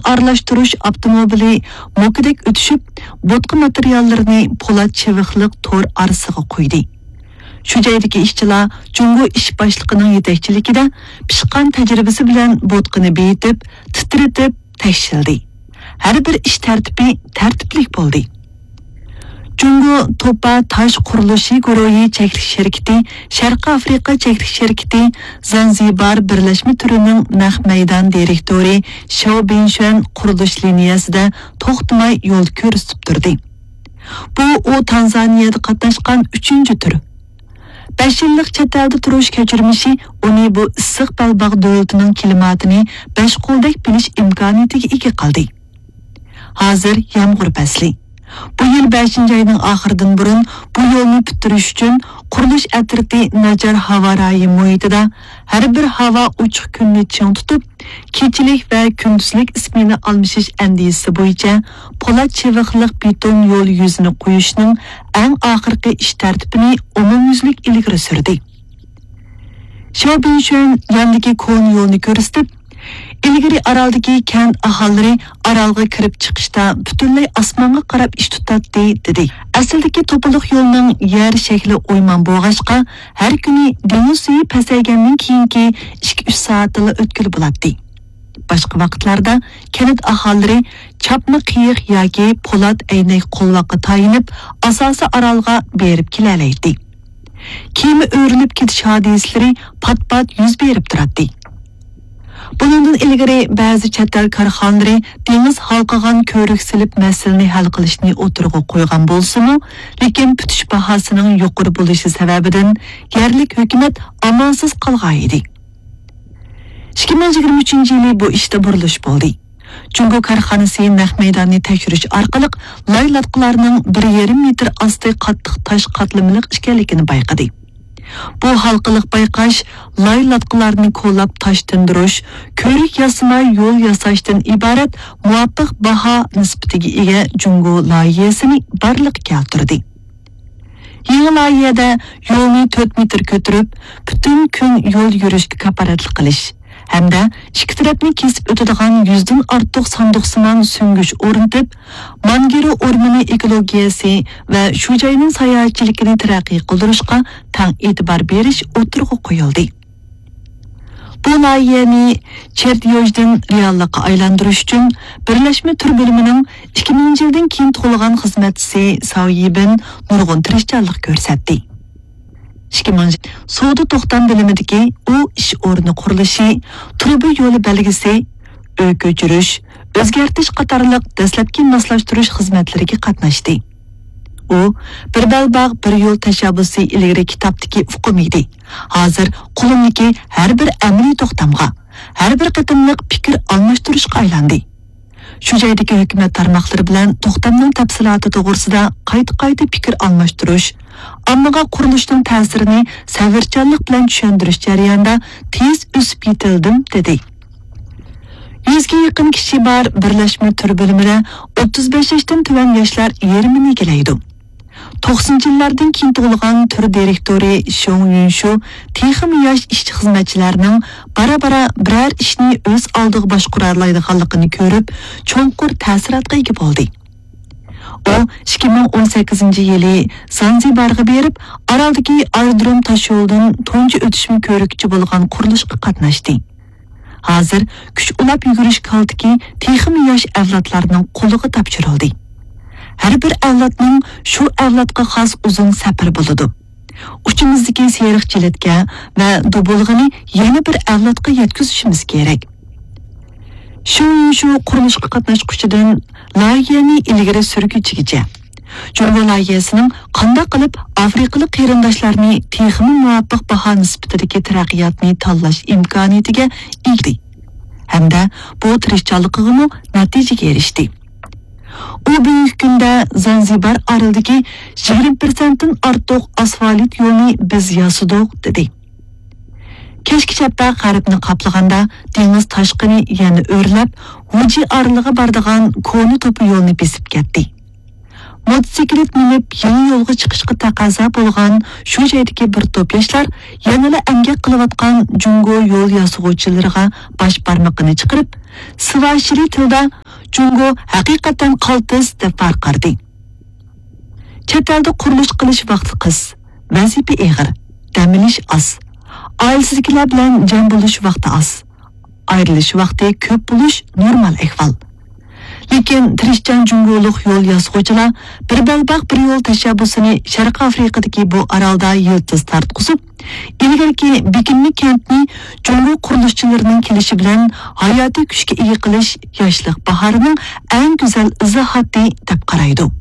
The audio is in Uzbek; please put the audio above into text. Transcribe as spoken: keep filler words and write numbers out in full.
aralashtirish avtomobili mokidek o'tishib, bo'tqa materiallarini po'lat chiviqliq to'r arasiga qo'ydi. Shu joydagi ishchilar Jungo ish boshlig'ining yetakchiligida pishqan tajribasi bilan bo'tqani beyitib, titritib tekshirdi. Har bir ish tartibi tartiblik bo'ldi. Jungo Topa Tash qurilishi guruhi cheklik shirkati, Sharqiy Afrika cheklik shirkati, Zanzibar birlashma turining naq maydon direktori Shao Binshuan qurilish liniyasida to'xtamay yo'l ko'rsatib turdi. Bu u Tanzaniyada qatnashgan uchinchi tur. besh yillik chet elda turish kechirmishi uni bu issiq Balbaq davlatining klimatini besh qo'ldek bilish imkoniyatiga ega qildi. Hozir yomg'ir fasli. Bu yil beshinchi oyning oxiridan burun bu yo'lni bitirish uchun qurilish atriti najar havo rayi muhitida har bir havo ochiq kunni ching tutib, kechilik va kunduzlik ismini almashish andisi bo'yicha po'lat chiviqliq beton yo'l yuzini qo'yishning eng oxirgi ish tartibini umumyuzlik ilgari surdi. Shao Binshuan yandagi kon yo'lni ko'rsatib, ilgari Araldagi kent aholilari Aralga kirib chiqishda butunlay osmonga qarab ish tutadi dedi. Asldagi to'piliq yo'lning yer shakli o'yman bo'lg'ashqa har kuni dengiz suvi pasaygandan keyingi ikki uch soatda o'tkir bo'ladi. Boshqa vaqtlarda kent aholilari chapma qiyiq yoki po'lat aynak qo'lloqqa tayinib asosi Aralga berib kelalaydi. Kema o'rilib ketish hodisalari pat-pat yuz berib turadi. Bundan ilgari ba'zi chet el korxonalari dengiz halqagan ko'rik silib masalani hal qilishni o'tirg'a qo'ygan bo'lsa-mu, lekin bitish bahosining yuqori bo'lishi sababidan yerlik hukumat amonsiz qolgan edi. ikki ming yigirma uchinchi yili bu ishda burilish bo'ldi. Jungo korxonasi naq maydonni tekshirish orqali loy latqalarining bir yarim metr osti qattiq tosh qatlamliq ekanligini bayqadi. Bu halqiliq bayqash loy latqalarini qo'llab tosh tindirish, ko'rik yasamay yo'l yasashdan iborat muvofiq baho nisbatiga ega Jungo loyihasini barliq keltirdi. Yangi loyihada yo'lni to'rt metr ko'tarib, butun kun yo'l yurishga kafolatlik qilish hamda ikki tarafni kesib o'tadigan yuzdan ortiq sanduqsimon so'ngish o'rnatib, Mangiro o'rmoni ekologiyasi va shu joyning sayohatchiligini taraqqiy qildirishga tang e'tibor berish o'tirg'a qo'yildi. Bu loyihani Chertyojdan reallikqa aylantirish uchun birlashma tur bo'limining ikki minginchi yildan keyin tug'ilgan xizmatchisi Saoyibin nurg'un tirishchanlik ko'rsatdi. ikki ming So'da to'xtam bilimidagi u ish o'rni qurilishi, turbi yo'li belgisi, uy ko'chirish, o'zgartirish qatorliq dastlabki moslashtirish xizmatlariga qatnashdi. U bir balbaq bir yo'l tashabbusi ilgari kitobdagi hukm edi. Hozir qo'limdagi har bir amaliy to'xtamga, har bir qatimliq fikr almashtirishga aylandi. Shu joydagi hukumat tarmoqlari bilan to'xtamning tafsiloti to'g'risida qayta-qayta fikr almashtirish, ammoga qurilishning ta'sirini savirchanlik bilan tushuntirish jarayonida tez o'sib yetildim dedi. yuzga yaqin kishi bor birlashma tur bo'limida o'ttiz besh yoshdan tuvan yoshlar yerimini egallaydi. to'qsoninchi yillardan keyin tug'ilgan tur direktori Shong Yunshu texnik yosh ishchi xizmatchilarining bara-bara biror ishni o'z oldiga boshqara oladiganligini ko'rib, cho'nqur ta'sirotga ega bo'ldi. U ikki ming o'n sakkizinchi yili Zanzibarga berib, Araldagi aerodrom tashyo'ldan tunji o'tishmi ko'rikchi bo'lgan qurilishga qatnashdi. Hozir kuch ulab yugurish kaltiki texnik yosh avlodlarning qo'liga topshirildi. Har bir avlodning shu avlodga xos uzun safar bo'ladi. Uchimizdagi seriq jilatga va dubulg'ini yana bir avlodga yetkazishimiz kerak. Shu shu qurilishga qatnashquchidan loyihani ilgari surguchigacha Jungo loyihasining qanday qilib Afrikalik qarindoshlarni texnik muvofiq baho nisbatidagi taraqqiyotni tanlash imkoniyatiga ega hamda bu tirishchanligiga natijaga erishdi. U bugungi kunda Zanzibar orolidagi yigirma foiz dan ortiq asfalt yo'lni biz yasadik dedi. Kechki chapda g'arbni qaplaganda dengiz toshqini yana o'rlab, Vuji oroliga boradigan ko'ni to'pi yo'lni besib ketdi. Motosiklet minib yangi yo'lga chiqishga taqozo bo'lgan shu joydagi bir to'p yoshlar yanada emgak qilayotgan Jungo yo'l yasag'uvchilariga bosh barmoqini chiqarib, Svashiri tilda Jungo haqiqatan qaltis deb farqardi. Chet elda qurilish qilish vaqti qiz, vazifa ig'ir, damilish oz. Oilasidagilar bilan jam bo'lish vaqti oz. Ayrilish vaqti ko'p bo'lish normal ahvol. Lekin tirishchan jungoluq yo'l yozg'uvchilar bir balbaq bir yo'l tashabbusini Sharq Afrikadagi bu orolda yiltiz tartqizib, ilgariki Bekinli kentni jungo qurilishchilarining kelishi bilan hayotiy kuchga ega qilish yoshlik bahorining eng go'zal izohati deb qaraydi.